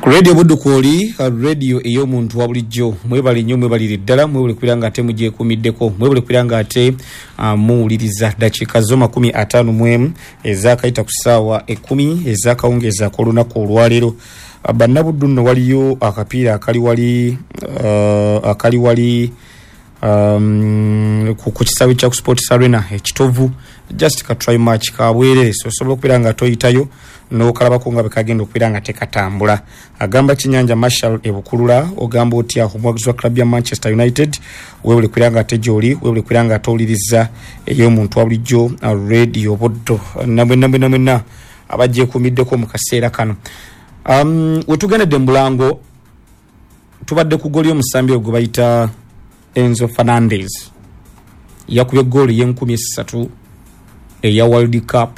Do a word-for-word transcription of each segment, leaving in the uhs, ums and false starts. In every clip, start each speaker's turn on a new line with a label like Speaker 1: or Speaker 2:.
Speaker 1: Radio Budukoli, radio eyo muntu wa bulijjo mwebali nnyo mwebalire ddala mwebale kwiranga ate mujje kumiddeko mwebale kwiranga ate uh, muwuliriza dakika zo makumi ataano mwemu ezakayita ku ssaawa ekumi ezakawungeza ku lunaku olwaleero. Bannabuddu nno waliyo akapiira akali wali uh, akali wali um, ku kisawe kya ku Sports Arena ekitovu just ka try match ka bwerere so osobola okubiranga toyitayo no kalabako nga bekagenda okubiranga tekatambula. Agamba Kinyanja Marshall ebukulula ogamba otya omwagizi wa club ya Manchester United wewe kwiranga tejoli wewe kwiranga toliriza eyo muntu wabulijjo radio boddo namwe namwe namwe na abajje kumiddeko mu kaseera kano. Um, wetugende Dembulango tubadde ku goli omusambi ogwo bayita Enzo Fernandez yakubye goli y'enkumi esatu eya World Cup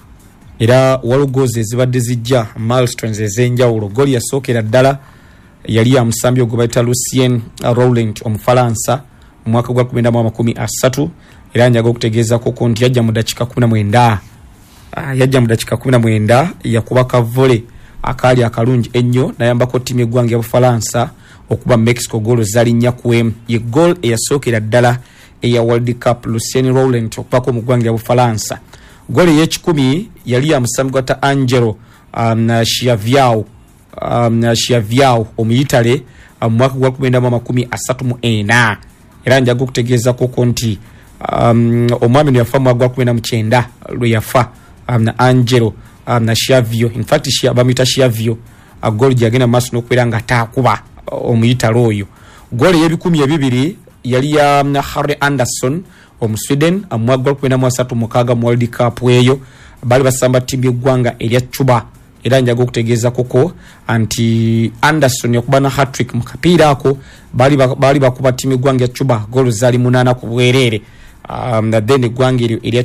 Speaker 1: era walogoze zibadde zijja milestones ezenjawulo. Goli yasookera ddala yali ya musambi ogwo bayita Lucien Roland Omufalansa mu mwaka gwa kumi na makumi asatu era njaga okutegeeza ko nti yajja mu dakika kumi na mwenda ah, yajja mu dakika kumi na mwenda yakuba ka volley akali akalungi ennyo nayambako ttiimu y'eggwanga ya Bufalansa okuba Mexico golo zali nnya ku emu. Ye goal eyasookera ddala eya World Cup Lucien Roland okupako mu ggwanga ya Bufalansa. Goli y'ekikumi yali ya musambi gwata Angelo um, Chiaviao um, Chiaviao omuyitale mu um, mwaka gwa kumi na makumi asatu mu ena era njaga okutegeeza ko nti um, omwami yafa mu mwaka gwa kumi na mukyenda lwe yafa um, Angelo um, na Chiavio in fact Chia bamita Chiavio a goli gyagenda maaso n'okubeera nga taakuba omuyitale oyo. Goli y'ebikumi ebibiri yali ya um, Harry Anderson omu Sweden amwagwa kwenda mu asatu mukaga mu World Cup weyo bali basamba timu y'eggwanga erya Cuba era njaga okutegeeza koko anti Anderson yakubana hat-trick mu kapiira ako bali bali bakuba timu y'eggwanga ya Cuba golo zali munana ku bwerere. Um, then eggwanga eryo erya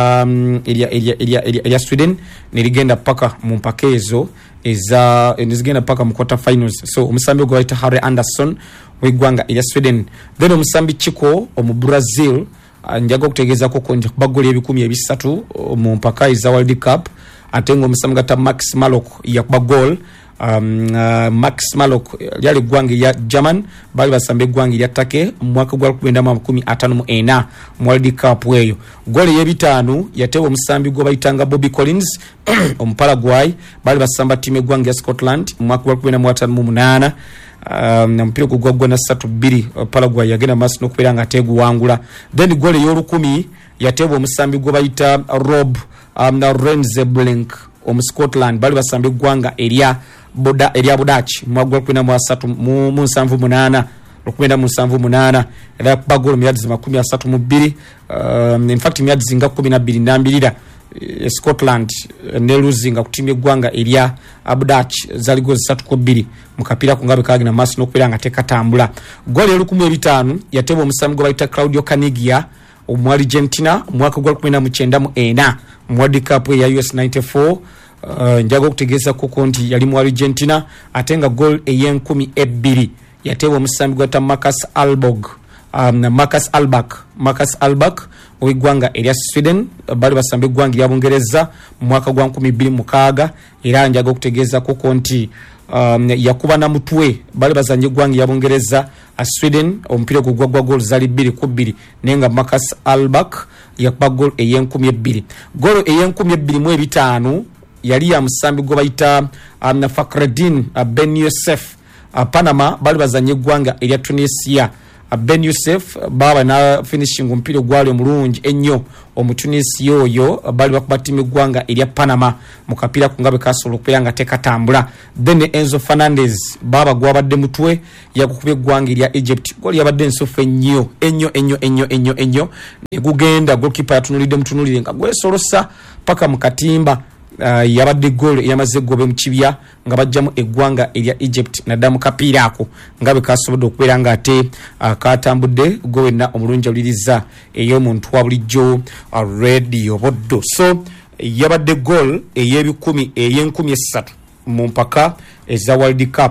Speaker 1: erya erya erya Sweden nerigenda paka mu mpaka ezo eza nizigenda paka mu quarter finals. So omusambi ogwo bayita Harry Anderson w'eggwanga erya Sweden. Then omusambi Chico omu Brazil njaga okutegeeza ko konje kubagoli ebikumi ebisatu mu mpaka eza World Cup ate ngo omusambi gata Max Malok yakuba goal. Um, uh, Max Malok yali eggwanga ya German bali basamba eggwanga ya Take mu mwaka gwa kumi na makumi atano mu ena mu World Cup weyo. Goli y'ebitaano yatewa omusambi gwo bayitanga Bobby Collins omuparaguay bali basamba timu eggwanga ya Scotland mu mwaka gwa kumi na atano mu munana. Um, na mpira gugwa na satu bbiri Paraguay yagenda maaso n'okubeera nga teguwangula. Then goli y'olukumi yatewa omusambi gwo bayita Rob um, na Renzeblink omu Scotland bali basamba eggwanga erya boda erya Budachi mu mwaka gwa kumi na asatu mu nsanvu munana okubenda mu nsanvu munana era bagolo myadzi makumi asatu mu bbiri. Um, in fact myadzi nga kumi na bbiri nambirira e, Scotland ne losing ku timu y'eggwanga erya Budachi zali gozi satu ku bbiri mu kapiira ku ngabe kagina maaso n'okubeera nga tekatambula. Goli y'olukumi ebitaano yateebwa omusambi gwe bayita Claudio Canigia omu Argentina mu mwaka gwa kumi na mukyenda mu ena mu World Cup ya U S ninety-four. Uh, njaga okutegeeza koko nti yali mu Argentina ate nga goal ey'enkumi ebbiri yateebwa omusambi gwata Marcus Alborg um, Marcus Albach Marcus Albach ow'eggwanga erya Sweden bali basamba eggwanga erya Bungereza mu mwaka gwa nkumi bbiri mukaaga era njaga okutegeeza koko nti um, yakuba na mutwe bali bazanya eggwanga erya Bungereza a Sweden omupiira gwo gwa goal zali bbiri ku bbiri nenga Marcus Albach yakuba goal ey'enkumi ebbiri. Goal ey'enkumi ebbiri mu ebitaano yali ya musambi gwo bayita um, Fakhreddin uh, Ben Youssef uh, Panama bali bazanya eggwanga erya Tunisia. uh, Ben Youssef baba na finishing mpira gwali omulungi ennyo omu Tunisia oyo uh, bali bakuba timu eggwanga erya Panama mu kapiira ku ngabe kasobola okubeera nga tekatambula. Then Enzo Fernandez baba gwabadde mutwe yakukuba eggwanga erya Egypt goli yabadde ensofu ennyo ennyo ennyo ennyo ennyo ennyo negugenda goalkeeper yatunulidde mutunulire nga gwesolosa paka mu katimba. Uh, yabadde goal yamaze gobe mu kibya nga bajjamu eggwanga erya Egypt naddamu kapiira ako nga be kasobodde okubeera nga ate uh, katambudde gowenna omulungi awuliriza ey'omuntu wa bulijjo uh, radio boddo. So yabadde goal ey'ebikumi ey'enkumi esatu mu mpaka eza World Cup.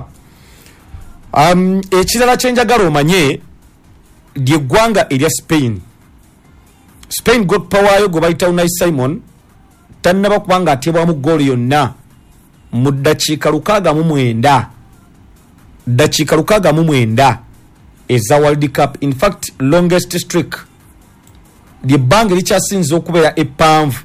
Speaker 1: Um, ekirala kyenjagala omanye ly'eggwanga erya Spain. Spain got power yo gwe bayita Unai Simon tannaba kubanga atebwamu goal yonna mu ddakiika lukaaga mu mwenda ddakiika lukaaga mu mwenda eza World Cup. In fact longest streak lyebbanga likyasinza okubeera eppanvu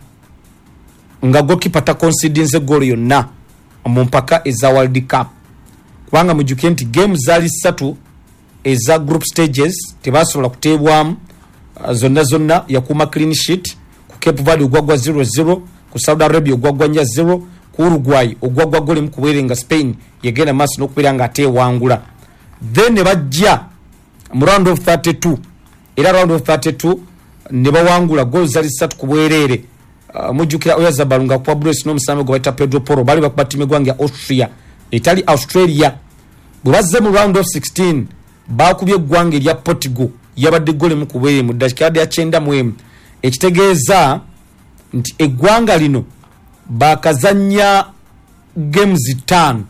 Speaker 1: nga goalkeeper takonsidinze goal yonna mu mpaka eza World Cup, kubanga mujjuke nti games zaali ssatu eza group stages tebasobola kuteebwamu zonna zonna. Yakuuma clean sheet ku Cape Verde ogwagwa zero zero, ku Saudi Arabia ogwagwa nya zero, ku Uruguay ogwagwa gole mu kubeere nga Spain yegenda maaso n'okubeera nga ate wangula. Then ne bajja mu round of thirty-two, era round of thirty-two ne bawangula goal zaali ssatu ku bwereere. Uh, mujjukira Oyarzabal nga kwa Bruce n'omusambi gwe bayita Pedro Porro bali bakuba ttimu eggwanga ya Austria etali Australia. Bwe bazze mu round of sixteen baakubye eggwanga erya Portugal yabadde gole mu kubeere mu ddakiika ya kyenda mu emu, ekitegeeza nti eggwanga lino baakazannya games ttaano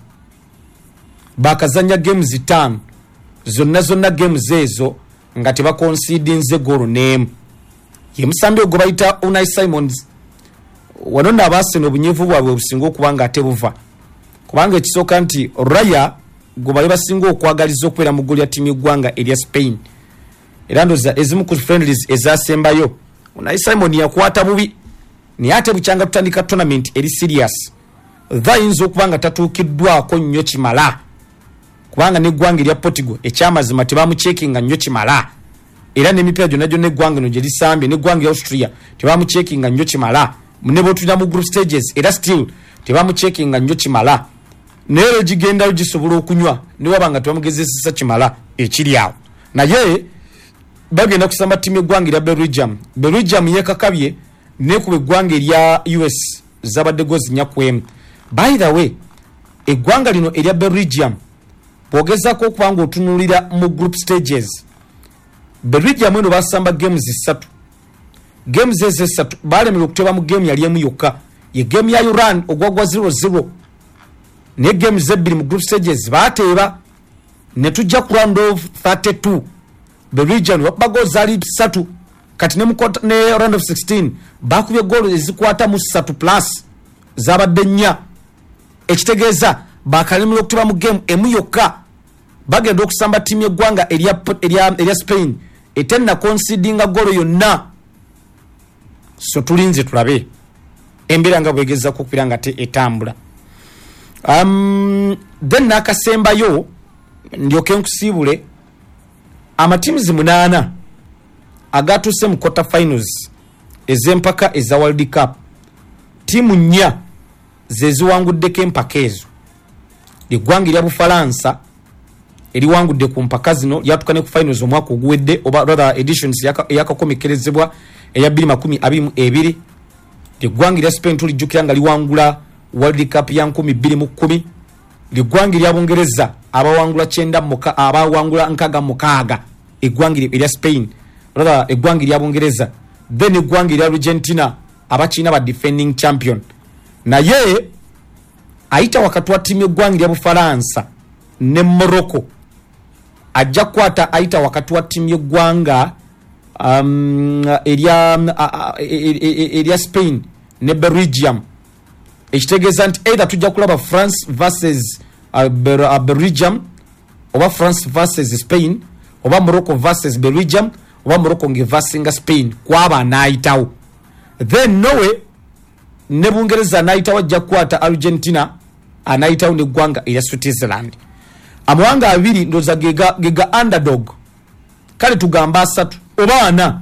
Speaker 1: baakazannya games ttaano zonna zonna games ezo nga tebakonsidinze golo n'emu. Ye musambi ogwo bayita Unai Simons. Wano n'abaasena obunyeevu bwabwe obusinga okuba nga ate buva, kubanga ekisooka nti Raya gwe bali basinga okwagaliza okubeera mu ggoolo ya ttiimu y'eggwanga erya Spain, era ndoza ezimu ku friendlies ezaasembayo Unai Simon yakwata bubi, naye ate bukyanga tutandika tournament eri serious ayinza okuba nga tatuukiddwako nnyo kimala, kubanga n'eggwanga erya Portugal ekyamazima tebamucekinga nnyo kimala, era n'emipiira gyonna gyonna eggwanga eno gye lisambye n'eggwanga erya Austria tebamucekinga nnyo kimala, ne bwetulina mu group stages era still tebamucekinga nnyo kimala, naye gigendayo gisobola okunywa ne waba nga tebamugezesesa kimala ekiri awo. Naye bagenda kusamba ttiimu eggwanga erya Belgium. Belgium yeekakabye nekuba eggwanga erya U S zabadde gozi nnya ku emu. By the way eggwanga lino erya Belgium bw'ogezaako okuba nga otunuulira mu group stages, Belgium eno basamba games ssatu. Games ezo essatu baalemerwa okuteeba mu game yali emu yokka, ye game ya Iran ogwagwa zero zero, ne games ebbiri mu group stages baateeba. Ne tujja ku round of thirty-two Belgium wabba goal zaali ssatu, kati ne, ne round of sixteen baakubye goal ezikwata mu ssatu plus zabadde nnya, ekitegeeza baakalemera okuteeba mu game emu yokka. Bagenda okusamba ttiimu y'eggwanga erya, erya, erya Spain etenna considinga goal yonna. So tulinze tulabe embeera nga bwegezako okubeera nga te etambula. Um, then n'akasembayo ndyoke nkusiibule amatiimuzi munaana agatuuse mu quarter finals ez'empaka eza World Cup. Ttiimu nnya ze ziwanguddeko empaka ezo. Eggwanga erya Bufalansa eriwangudde ku mpaka zino lyatukane ku finals omwaka oguwedde, oba rather editions eyakakomekerezebwa eya bbiri makumi abiri mu ebiri. Eggwanga erya Spain tulijjukira nga liwangula World Cup ya nkumi bbiri mu kkumi. Eggwanga erya Bungereza abawangula kyenda muka abawangula nkaga mukaaga eggwanga erya Spain, rather eggwanga erya Bungereza. Then eggwanga erya Argentina abakiina ba defending champion. Naye ayita wakati wa ttiimu eggwanga erya Bufalansa ne Morocco ajja kukwata ayita wakati wa ttiimu y'eggwanga um, erya uh, erya Spain ne Belgium. Ekitegeeza nti either tujja kulaba France versus uh, Belgium, oba France versus Spain, oba Morocco versus Belgium, oba Morocco nge versus Spain kwaba anaayitawo. Then Norway ne Bungereza anaayitawo ajja kukwata Argentina, anaayitawo n'eggwanga erya Switzerland. Amawanga abiri ndoza gega, gega underdog kale tugamba asatu oba ana.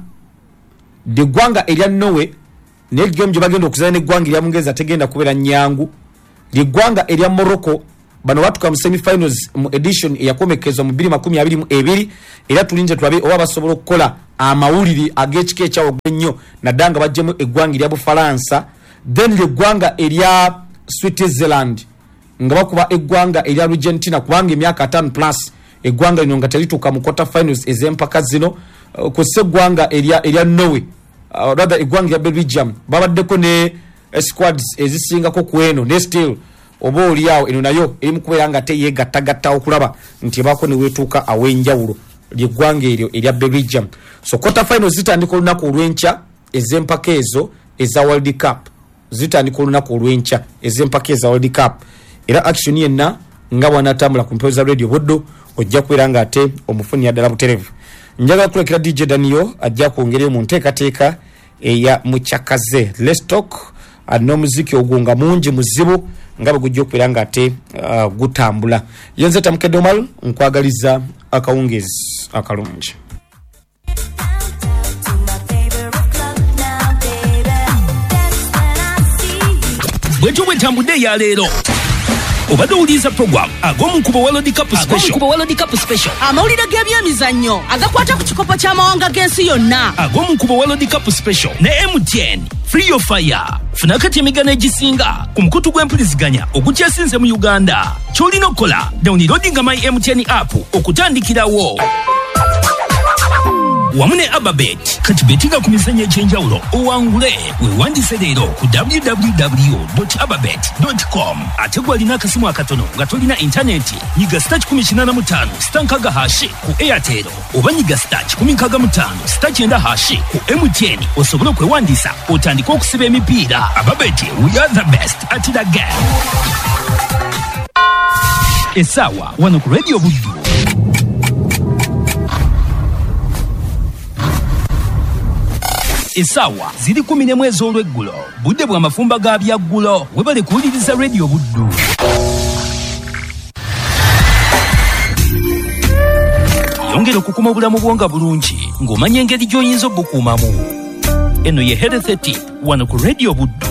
Speaker 1: De gwanga erya Norway ne game gye bagenda okuzana n'eggwanga erya Bungereza tegenda kubeera nnyangu. De gwanga erya Morocco bano batuka mu semi finals mu edition eyakomekezwa mu bbiri makumi abiri mu ebiri, era tulinze tulabe oba basobola okukola amawuliri ag'ekika ekyawo ennyo naddanga bajjemu eggwanga erya Bufalansa. Then de gwanga erya Switzerland nga bakuba eggwanga erya Argentina kubanga emyaka ataano plus eggwanga lino nga terituuka mu quarter finals ez'empaka zino. Uh, kwessa eggwanga erya, erya Norway uh, rather eggwanga erya Belgium babaddeko ne uh, squads ezisingako ku eno ne still oba oliawo eno nayo eri mu kubeera nga teyeegattagatta okulaba nti ebaako ne weetuuka aw'enjawulo ly'eggwanga eryo erya Belgium. So quarter finals zitandika olunaku olw'enkya ez'empaka ezo eza World Cup, zitandika olunaku olw'enkya ez'empaka eza World Cup era action yenna nga wanatambula ku mpeza radio Buddu ojja kwiranga ate omufuni ya dala buterevu. Njaga kulekera D J Danio ajja kuongera mu nteekateeka eya muchakaze. Let's talk ano muziki ogunga mungi muzibu nga bugujjo kwiranga ate uh, gutambula. Yenze tamkedomal nkwagaliza akawungezi akalungi.
Speaker 2: Bwetu wetambude ya lero obadde uliza program agomu kubo World Cup special
Speaker 3: kubo World Cup special amawulire g'ebyemizannyo agakwata ku kikopo ky'amawanga g'ensi yonna
Speaker 2: agomu kubo World Cup special ne M T N Free Your Fire funa kati emigano egisinga ku mukutu gw'empuliziganya ogukyasinze mu Uganda kyolina okukola downloadinga my M T N app okutandikirawo wamune Ababet kati betinga ku mizannyo egy'enjawulo owangule weewandise leero ku w w w dot ababet dot com ate gwalina akasimu akatono nga tolina intaneti nyiga star kumi na ttaano star nkaga hashi ku Airtel oba nyiga star kumi na ttaano star kyenda hashi ku M T N osobole okwewandisa otandika okusiba emipiira. Ababet, we are the best at the game. Esawa wano ku Radio Buddu. Esawa ziri kumi n'emu ez'olweggulo budde bwa mafumba ga byaggulo webale kuwuliriza Radio Buddu. Yongera okukuma obulamu bwonga bulungi ng'omanya engeri gy'oyinza obukuumamu. Eno ye Health Tip wano ku Radio Buddu.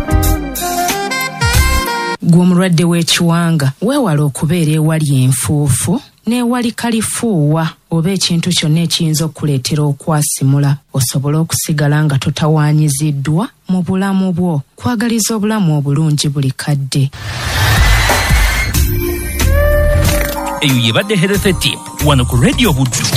Speaker 4: Gw'omulwadde w'ekiwanga weewala okubeera ewali enfuufu n'ewali kalifuuwa oba ekintu kyonna ekiyinza okuleetera okwasimula osobole okusigala nga totawaanyiziddwa mu bulamu bwo. Kwagaliza obulamu obulungi buli kadde.
Speaker 2: Eyo yebadde Health Tip wano ku Radio Buddu.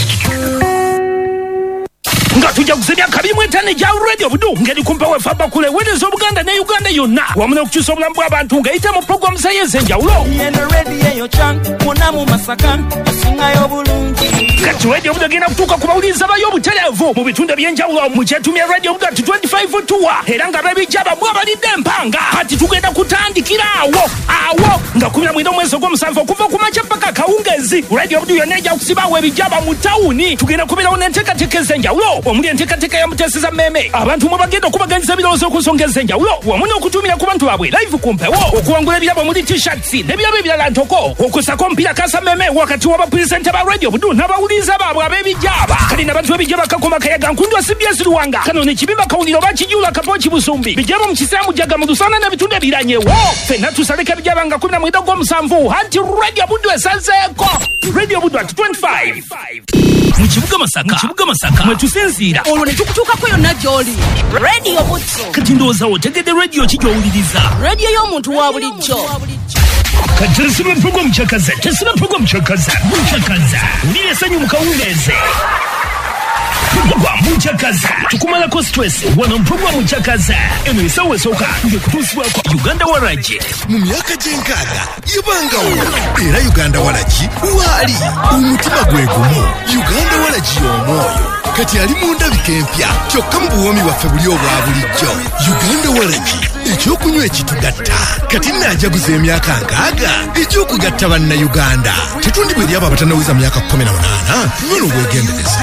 Speaker 2: Nga tujja kusebya kabimu etane ja Radio Buddu ngeri kumpa wefaba kule wedezo Buganda ne Uganda yonna wamuna okukyusa obulamu bw'abantu ng'eyita mu program z'enjawulo enjawulo
Speaker 5: yeno radio eyo chan munamu masaka esingayo bulungi
Speaker 2: kati Radio Buddu genda kutuuka ku bawuliriza bayo obutereevu mu bitundu by'enjawulo mu kyetumya Radio Buddu ati twenty-five tuwa era nga babijjaba bwabalidde empanga kati tugenda kutandikira awo awo nga kumi na mwenda omwezi ogw'omusanvu okuva ku makya paka kawungezi Radio Buddu yonna ejja kusibaawo ebijjaba mu tawuni tugenda kubeerawo n'enteekateeka ez'enjawulo omuli enteekateeka ya Mutesa Meme abantu mwe bagenda okubaganyiza ebirowoozo ku nsonga ez'enjawulo wamu n'okutumira ku bantu baabwe live ku mpewo okuwangula ebirabo muli t-shirts n'ebirabo ebirala ntoko okusako omupiira Kasa Meme wakati w'abapulisenta ba Radio Buddu n'abawuliriza baabwe ab'ebijjaba kali n'abantu b'ebijjaba kakoma kayaga nkundwa C B S Luwanga kano n'ekibimba kawuliro bakijula kapochi Busumbi bijjaba mu kisaamu jaga mu Lusana n'ebitundu ebiranyewo ffenna tusaleka ebijjaba nga kumi na mwenda ogw'omusanvu anti Radio Buddu esazeeko Radio Buddu at twenty-five mu kibuga Masaka mu kibuga Masaka mwe tusinziira
Speaker 3: olwo ne tukutuukako yonna gy'oli. Radio Buddu
Speaker 2: kati ndowooza otegedde radio ki gy'owuliriza
Speaker 3: radio y'omuntu wa bulijjo
Speaker 2: kati tesima program Muchakaze tesima program Muchakaze Muchakaze ulire sanyu mu kawungezi program Muchakaze tukumalako stress wano program Muchakaze eno esawa esooka ng'ekutuusibwako Uganda Waragi
Speaker 6: mu myaka gy'enkaaga yabangawo era Uganda Waragi waali omutima gwe gumu Uganda Waragi y'omwoyo kati ali mu ndabika empya kyokka mu buwoomi bwaffe buli obwa bulijjo. Uganda Waragi ekyokunywa ekitugatta kati naajaguza emyaka nkaaga ekyokugatta bannayuganda tetundibwa eri abo abatannaweza myaka kumi na munaana nyono obwegendereza.